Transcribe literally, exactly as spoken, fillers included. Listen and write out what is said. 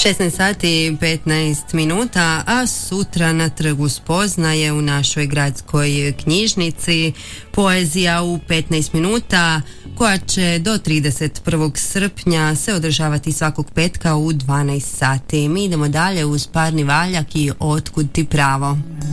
šesnaest sati i petnaest minuta, a sutra na Trgu spoznaje u našoj gradskoj knjižnici poezija u petnaest minuta koja će do trideset prvog srpnja se održavati svakog petka u dvanaest sati. Mi idemo dalje uz Parni valjak i Otkud ti pravo.